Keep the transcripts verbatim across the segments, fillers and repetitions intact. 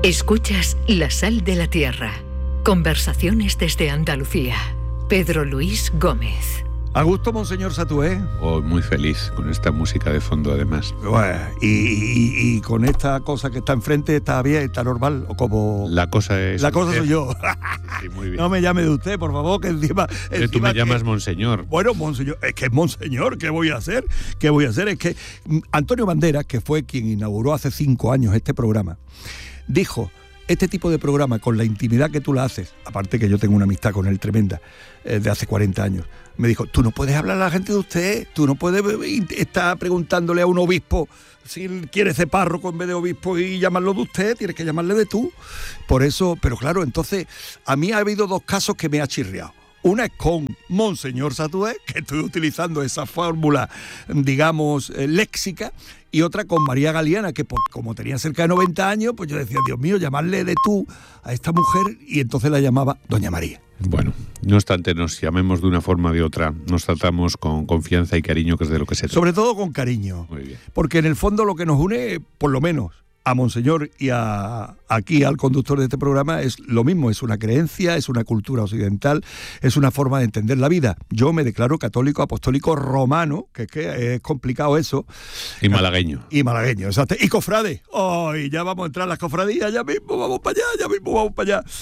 Escuchas La Sal de la Tierra. Conversaciones desde Andalucía. Pedro Luis Gómez. ¿A gusto, Monseñor Satué? Oh, muy feliz con esta música de fondo, además. Bueno, y, y, y con esta cosa que está enfrente, ¿está bien? ¿Está normal? ¿O como...? La cosa es... La cosa soy yo. Sí, muy bien. No me llame de usted, por favor, que encima... Pero tú me llamas que, Monseñor. Bueno, Monseñor, es que es Monseñor, ¿qué voy a hacer? ¿Qué voy a hacer? Es que Antonio Banderas, que fue quien inauguró hace cinco años este programa, dijo... Este tipo de programa, con la intimidad que tú la haces, aparte que yo tengo una amistad con él tremenda, eh, de hace cuarenta años, me dijo, tú no puedes hablar a la gente de usted, tú no puedes estar preguntándole a un obispo si quiere ser párroco en vez de obispo y llamarlo de usted, tienes que llamarle de tú. Por eso, pero claro, entonces, a mí ha habido dos casos que me ha chirriado. Una es con Monseñor Satué, que estoy utilizando esa fórmula, digamos, eh, léxica, y otra con María Galeana, que por, como tenía cerca de noventa años, pues yo decía, Dios mío, llamarle de tú a esta mujer, y entonces la llamaba Doña María. Bueno, no obstante, nos llamemos de una forma o de otra, nos tratamos con confianza y cariño, que es de lo que se trata. Sobre todo con cariño. Muy bien. Porque en el fondo lo que nos une, por lo menos, a Monseñor y a aquí al conductor de este programa es lo mismo, es una creencia, es una cultura occidental, es una forma de entender la vida. Yo me declaro católico, apostólico, romano, que es que es complicado eso. Y malagueño. Y malagueño, exacto. Y cofrade. ¡Ay! Ya vamos a entrar a las cofradías, ya mismo vamos para allá, ya mismo vamos para allá.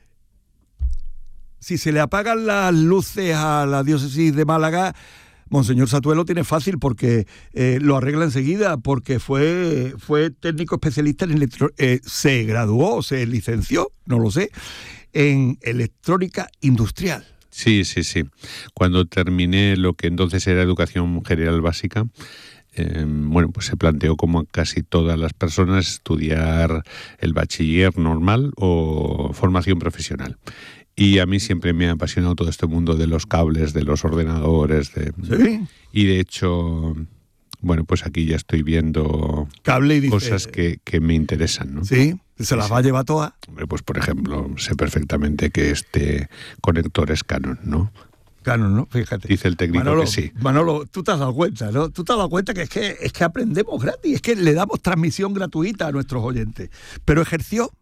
Si se le apagan las luces a la diócesis de Málaga, Monseñor Satué lo tiene fácil porque eh, lo arregla enseguida, porque fue, fue técnico especialista en electro, eh, se graduó, se licenció, no lo sé, en electrónica industrial. Sí, sí, sí. Cuando terminé lo que entonces era educación general básica, eh, bueno, pues se planteó, como a casi todas las personas, estudiar el bachiller normal o formación profesional. Y a mí siempre me ha apasionado todo este mundo de los cables, de los ordenadores. De, ¿Sí? Y de hecho, bueno, pues aquí ya estoy viendo Cable y dice, cosas que, que me interesan, ¿no? Sí, se las sí. va a llevar todas. Hombre, pues por ejemplo, sé perfectamente que este conector es Canon, ¿no? Canon, ¿no? Fíjate. Dice el técnico Manolo, que sí. Manolo, tú te has dado cuenta, ¿no? Tú te has dado cuenta que es que es que aprendemos gratis, es que le damos transmisión gratuita a nuestros oyentes. Pero ejerció.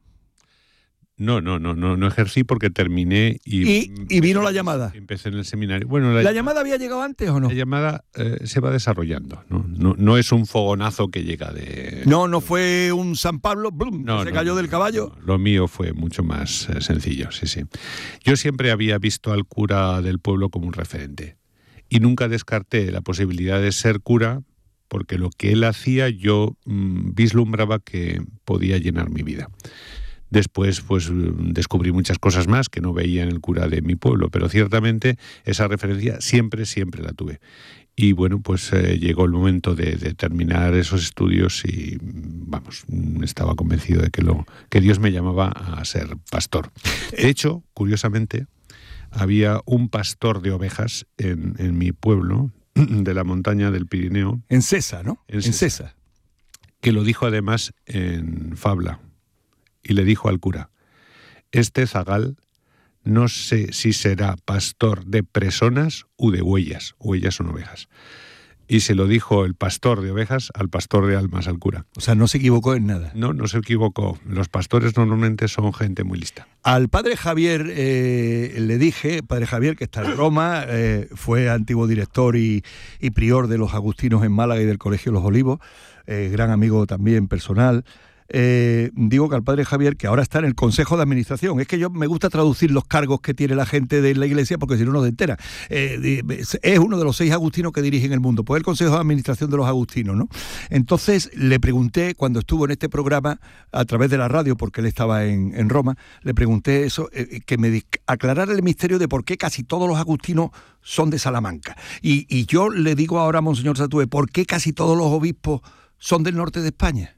No, no, no, no, no ejercí porque terminé y... Y, y vino la llamada. Empecé en el seminario. Bueno, la, ¿La llamada había llegado antes o no? La llamada eh, se va desarrollando, ¿no? No, no es un fogonazo que llega de... No, no fue un San Pablo, ¡blum!, no, se no, cayó no, del caballo. No, lo mío fue mucho más eh, sencillo, sí, sí. Yo siempre había visto al cura del pueblo como un referente y nunca descarté la posibilidad de ser cura, porque lo que él hacía yo mmm, vislumbraba que podía llenar mi vida. Después, pues, descubrí muchas cosas más que no veía en el cura de mi pueblo, pero ciertamente esa referencia siempre, siempre la tuve. Y bueno, pues eh, llegó el momento de, de terminar esos estudios y, vamos, estaba convencido de que, lo, que Dios me llamaba a ser pastor. De hecho, curiosamente, había un pastor de ovejas en, en mi pueblo, de la montaña del Pirineo. En Cesa, ¿no? En Cesa, en Cesa. Que lo dijo además en fabla. Y le dijo al cura, este zagal no sé si será pastor de presonas u de huellas. Huellas son ovejas. Y se lo dijo el pastor de ovejas al pastor de almas, al cura. O sea, no se equivocó en nada. No, no se equivocó. Los pastores normalmente son gente muy lista. Al padre Javier eh, le dije, padre Javier, que está en Roma, eh, fue antiguo director y, y prior de los agustinos en Málaga y del Colegio Los Olivos, eh, gran amigo también personal. Eh, digo que al padre Javier, que ahora está en el Consejo de Administración, es que yo me gusta traducir los cargos que tiene la gente de la Iglesia porque si no, no se entera. Eh, es uno de los seis agustinos que dirigen el mundo, pues el Consejo de Administración de los agustinos, ¿no? Entonces le pregunté, cuando estuvo en este programa, a través de la radio, porque él estaba en, en Roma, le pregunté eso, eh, que me aclarara el misterio de por qué casi todos los agustinos son de Salamanca. Y, y yo le digo ahora a Monseñor Satué, ¿por qué casi todos los obispos son del norte de España?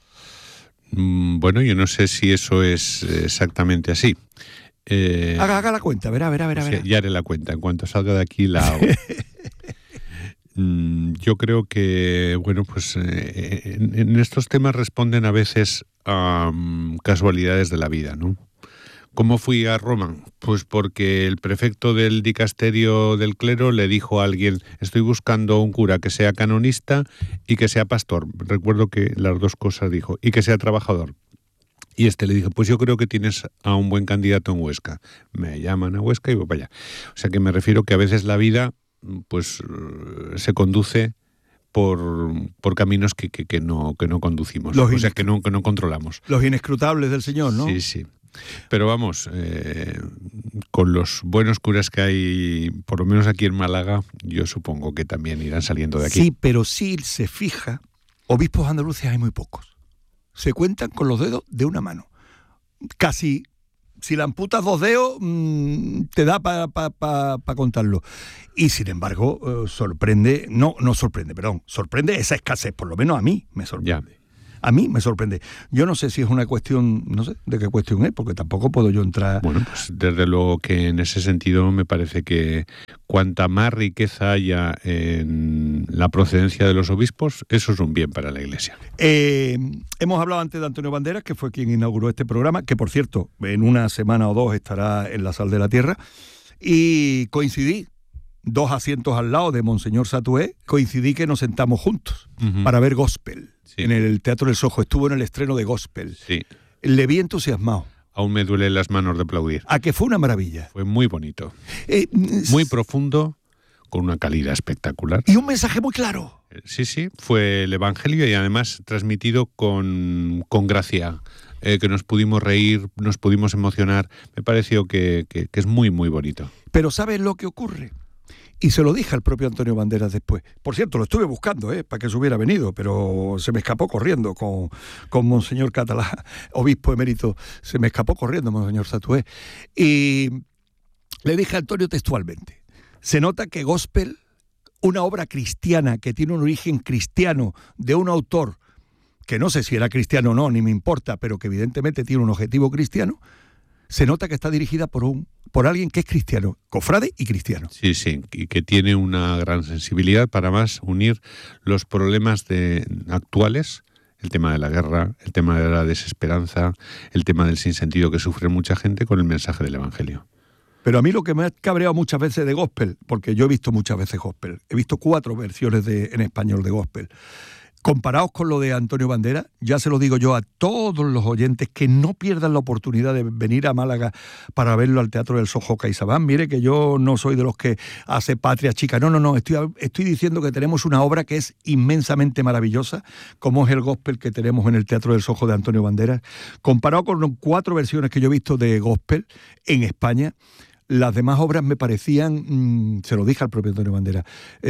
Bueno, yo no sé si eso es exactamente así. Eh, haga, haga la cuenta, verá, verá, verá. verá. Ya haré la cuenta, en cuanto salga de aquí la hago. Yo creo que, bueno, pues eh, en, en estos temas responden a veces a um, casualidades de la vida, ¿no? ¿Cómo fui a Roma? Pues porque el prefecto del dicasterio del clero le dijo a alguien, estoy buscando un cura que sea canonista y que sea pastor. Recuerdo que las dos cosas dijo, y que sea trabajador. Y este le dije, pues yo creo que tienes a un buen candidato en Huesca. Me llaman a Huesca y voy para allá. O sea que me refiero que a veces la vida pues se conduce por, por caminos que, que, que, no, que no conducimos, los o sea que no, que no controlamos. Los inescrutables del Señor, ¿no? Sí, sí. Pero vamos, eh, con los buenos curas que hay, por lo menos aquí en Málaga, yo supongo que también irán saliendo de aquí. Sí, pero si se fija, obispos andaluces hay muy pocos. Se cuentan con los dedos de una mano. Casi, si le amputas dos dedos, mmm, te da para pa, pa, pa contarlo. Y sin embargo, eh, sorprende, no, no sorprende, perdón, sorprende esa escasez, por lo menos a mí me sorprende. Ya. A mí me sorprende. Yo no sé si es una cuestión, no sé de qué cuestión es, porque tampoco puedo yo entrar... Bueno, pues desde luego que en ese sentido me parece que cuanta más riqueza haya en la procedencia de los obispos, eso es un bien para la Iglesia. Eh, hemos hablado antes de Antonio Banderas, que fue quien inauguró este programa, que por cierto, en una semana o dos estará en la Sal de la Tierra, y coincidí, dos asientos al lado de Monseñor Satué, coincidí que nos sentamos juntos uh-huh. para ver Gospel. Sí. En el Teatro del Sojo, estuvo en el estreno de Gospel. Sí. Le vi entusiasmado. Aún me duelen las manos de aplaudir. A que fue una maravilla. Fue muy bonito. Eh, muy profundo, con una calidad espectacular. Y un mensaje muy claro. Sí, sí, fue el Evangelio y además transmitido con, con gracia. Eh, que nos pudimos reír, nos pudimos emocionar. Me pareció que, que, que es muy, muy bonito. Pero ¿sabes lo que ocurre? Y se lo dije al propio Antonio Banderas después. Por cierto, lo estuve buscando, ¿eh? para que se hubiera venido, pero se me escapó corriendo con, con Monseñor Catalá, obispo emérito, se me escapó corriendo Monseñor Satué. Y le dije a Antonio textualmente, se nota que Gospel, una obra cristiana que tiene un origen cristiano de un autor, que no sé si era cristiano o no, ni me importa, pero que evidentemente tiene un objetivo cristiano, se nota que está dirigida por un por alguien que es cristiano, cofrade y cristiano. Sí, sí, y que tiene una gran sensibilidad para más unir los problemas de, actuales, el tema de la guerra, el tema de la desesperanza, el tema del sinsentido que sufre mucha gente con el mensaje del Evangelio. Pero a mí lo que me ha cabreado muchas veces de Gospel, porque yo he visto muchas veces Gospel, he visto cuatro versiones de, en español de Gospel, comparados con lo de Antonio Banderas, ya se lo digo yo a todos los oyentes que no pierdan la oportunidad de venir a Málaga para verlo al Teatro del Sojo CaixaBank. Mire que yo no soy de los que hace patria chica, no, no, no, estoy, estoy diciendo que tenemos una obra que es inmensamente maravillosa, como es el Gospel que tenemos en el Teatro del Sojo de Antonio Banderas. Comparado con cuatro versiones que yo he visto de Gospel en España, las demás obras me parecían, mmm, se lo dije al propio Antonio Banderas,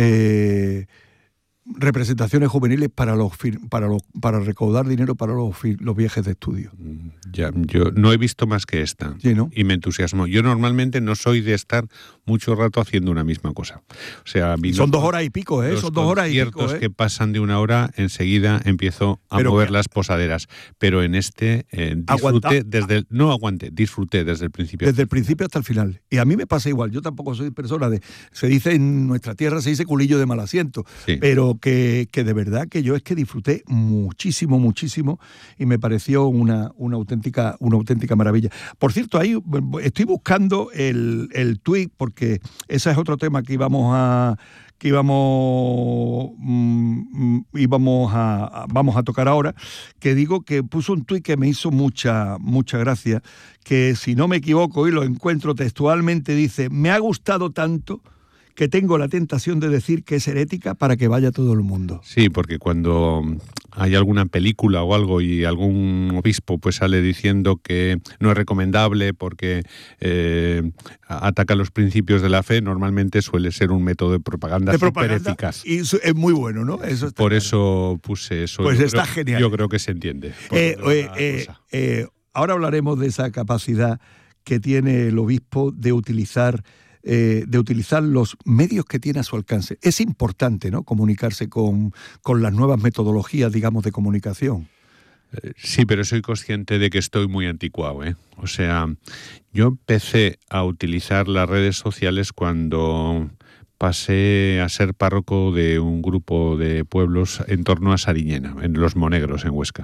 eh... representaciones juveniles para los para los para recaudar dinero para los, los viajes de estudio. Ya, yo no he visto más que esta. Sí, ¿no? Y me entusiasmó. Yo normalmente no soy de estar mucho rato haciendo una misma cosa. O sea, son dos horas y pico, ¿eh? Son dos horas y pico. Los conciertos que pasan de una hora, enseguida empiezo a Pero mover que... las posaderas. Pero en este eh, disfruté Aguanta... desde el, no aguante, disfruté desde el principio. Desde el principio hasta el final. Y a mí me pasa igual. Yo tampoco soy persona de, se dice en nuestra tierra se dice culillo de mal asiento, sí. pero Que, que de verdad que yo es que disfruté muchísimo, muchísimo y me pareció una, una, auténtica, una auténtica maravilla. Por cierto, ahí estoy buscando el, el tuit porque ese es otro tema que íbamos a que íbamos, mmm, íbamos a, a, vamos a tocar ahora, que digo que puso un tuit que me hizo mucha, mucha gracia, que si no me equivoco y lo encuentro textualmente, dice, me ha gustado tanto que tengo la tentación de decir que es herética para que vaya todo el mundo. Sí, porque cuando hay alguna película o algo y algún obispo pues sale diciendo que no es recomendable porque eh, ataca los principios de la fe, normalmente suele ser un método de propaganda, de propaganda súper eficaz. Y es muy bueno, ¿no? Eso está por claro. Eso puse eso. Pues yo está creo, genial. Yo creo que se entiende. Eh, eh, eh, eh, ahora hablaremos de esa capacidad que tiene el obispo de utilizar Eh, de utilizar los medios que tiene a su alcance. Es importante, ¿no?, comunicarse con, con las nuevas metodologías, digamos, de comunicación. Eh, sí, pero soy consciente de que estoy muy anticuado, ¿eh? O sea, yo empecé a utilizar las redes sociales cuando pasé a ser párroco de un grupo de pueblos en torno a Sariñena, en Los Monegros, en Huesca.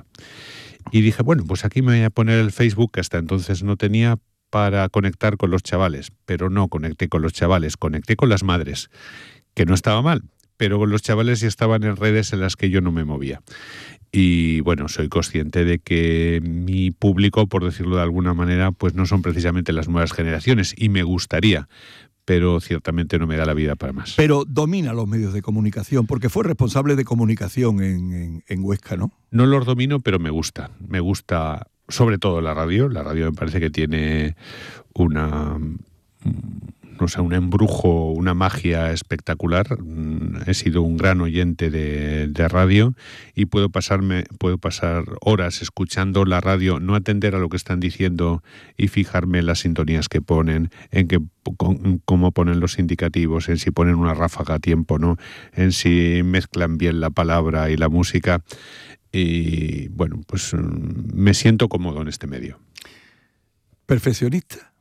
Y dije, bueno, pues aquí me voy a poner el Facebook, que hasta entonces no tenía, para conectar con los chavales, pero no conecté con los chavales, conecté con las madres, que no estaba mal, pero con los chavales ya estaban en redes en las que yo no me movía. Y bueno, soy consciente de que mi público, por decirlo de alguna manera, pues no son precisamente las nuevas generaciones, y me gustaría, pero ciertamente no me da la vida para más. Pero domina los medios de comunicación, porque fue responsable de comunicación en, en, en Huesca, ¿no? No los domino, pero me gusta. Me gusta sobre todo la radio. La radio me parece que tiene una... no sé, un embrujo, una magia espectacular. He sido un gran oyente de, de radio y puedo pasarme, puedo pasar horas escuchando la radio, no atender a lo que están diciendo y fijarme en las sintonías que ponen, en que con, cómo ponen los indicativos, en si ponen una ráfaga a tiempo, ¿no? En si mezclan bien la palabra y la música. Y bueno, pues me siento cómodo en este medio. ¿Perfeccionista?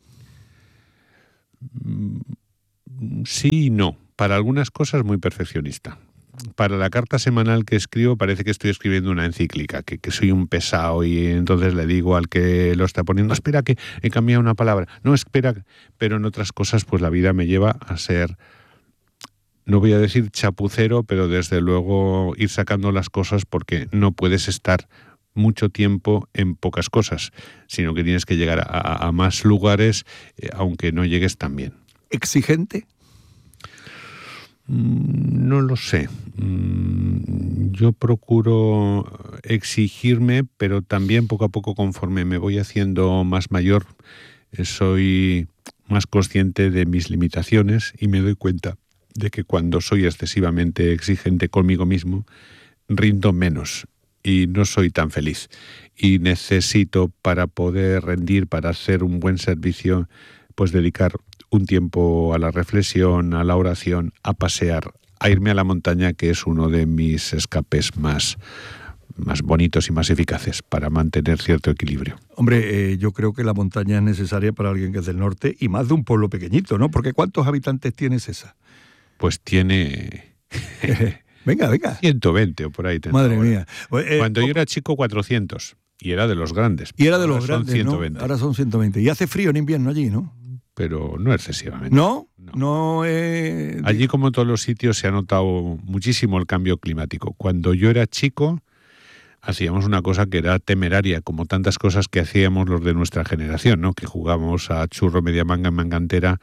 Sí y no. Para algunas cosas muy perfeccionista. Para la carta semanal que escribo parece que estoy escribiendo una encíclica, que, que soy un pesado y entonces le digo al que lo está poniendo, espera que he cambiado una palabra, no, espera, pero en otras cosas pues la vida me lleva a ser, no voy a decir chapucero, pero desde luego ir sacando las cosas porque no puedes estar mucho tiempo en pocas cosas, sino que tienes que llegar a, a más lugares, eh, aunque no llegues tan bien. ¿Exigente? Mm, no lo sé. Mm, yo procuro exigirme, pero también poco a poco, conforme me voy haciendo más mayor, eh, soy más consciente de mis limitaciones y me doy cuenta de que cuando soy excesivamente exigente conmigo mismo, rindo menos. Y no soy tan feliz. Y necesito, para poder rendir, para hacer un buen servicio, pues dedicar un tiempo a la reflexión, a la oración, a pasear, a irme a la montaña, que es uno de mis escapes más, más bonitos y más eficaces para mantener cierto equilibrio. Hombre, eh, yo creo que la montaña es necesaria para alguien que es del norte y más de un pueblo pequeñito, ¿no? Porque ¿cuántos habitantes tiene Sesa? Pues tiene... Venga, venga. ciento veinte o por ahí. Madre ahora. mía. Eh, Cuando yo era chico, cuatrocientos. Y era de los grandes. Y era de los ahora grandes, son ciento veinte. ¿no? Ahora son ciento veinte. Y hace frío en invierno allí, ¿no? Pero no excesivamente. ¿No? No. no eh... Allí, como en todos los sitios, se ha notado muchísimo el cambio climático. Cuando yo era chico, hacíamos una cosa que era temeraria, como tantas cosas que hacíamos los de nuestra generación, ¿no? Que jugábamos a churro, media manga, mangantera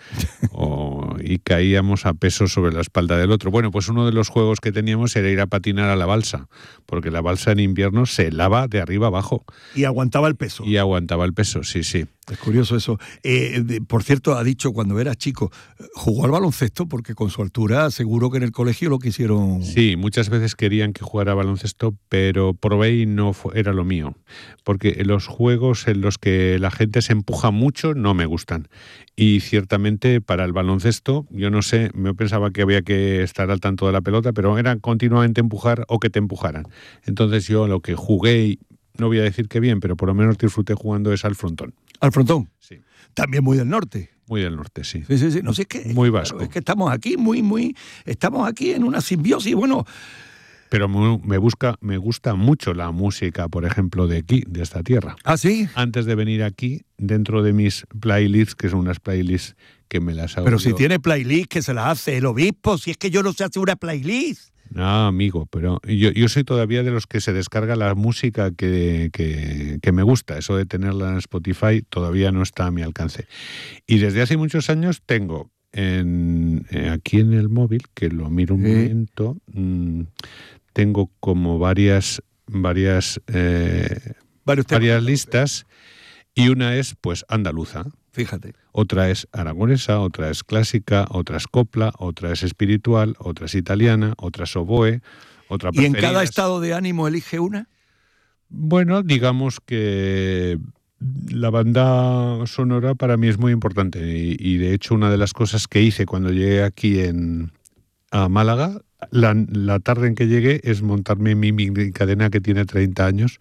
o, y caíamos a peso sobre la espalda del otro. Bueno, pues uno de los juegos que teníamos era ir a patinar a la balsa, porque la balsa en invierno se lava de arriba abajo. Y aguantaba el peso. Y aguantaba el peso, sí, sí. Es curioso eso. Eh, de, por cierto, ha dicho cuando era chico, jugó al baloncesto porque con su altura seguro que en el colegio lo quisieron... Sí, muchas veces querían que jugara baloncesto, pero probé y no fue, era lo mío. Porque los juegos en los que la gente se empuja mucho no me gustan. Y ciertamente para el baloncesto, yo no sé, me pensaba que había que estar al tanto de la pelota, pero era continuamente empujar o que te empujaran. Entonces yo lo que jugué, y no voy a decir que bien, pero por lo menos disfruté jugando es al frontón. ¿Al frontón? Sí. También muy del norte. Muy del norte, sí. Sí, sí, sí. No sé, es que, muy vasco. Claro, es que estamos aquí muy, muy... Estamos aquí en una simbiosis, bueno... Pero me, busca, me gusta mucho la música, por ejemplo, de aquí, de esta tierra. ¿Ah, sí? Antes de venir aquí, dentro de mis playlists, que son unas playlists que me las hago. Pero si yo. tiene playlist, que se la hace el obispo, si es que yo no sé hacer una playlist. No, amigo, pero yo, yo soy todavía de los que se descarga la música que, que, que me gusta. Eso de tenerla en Spotify todavía no está a mi alcance. Y desde hace muchos años tengo en, eh, aquí en el móvil, que lo miro un ¿Eh? momento, mmm, tengo como varias, varias, eh, varias listas, y una es pues andaluza. Fíjate. Otra es aragonesa, otra es clásica, otra es copla, otra es espiritual, otra es italiana, otra es oboe, otra ¿Y en cada estado de ánimo elige una? Bueno, digamos que la banda sonora para mí es muy importante y, y de hecho una de las cosas que hice cuando llegué aquí en, a Málaga, la, la tarde en que llegué, es montarme mi, mi cadena que tiene treinta años,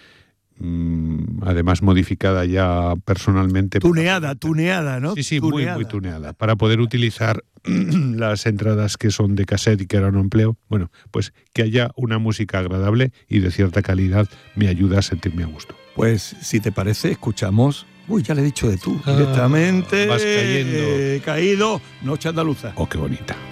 además modificada ya personalmente. Tuneada, tuneada, ¿no? Sí, sí, tuneada. muy, muy tuneada. Para poder utilizar las entradas que son de cassette y que ahora no empleo, bueno, pues que haya una música agradable y de cierta calidad me ayuda a sentirme a gusto. Pues, si te parece, escuchamos... Uy, ya le he dicho de tú, directamente. Ah, vas cayendo. Eh, caído, Noche Andaluza. Oh, qué bonita.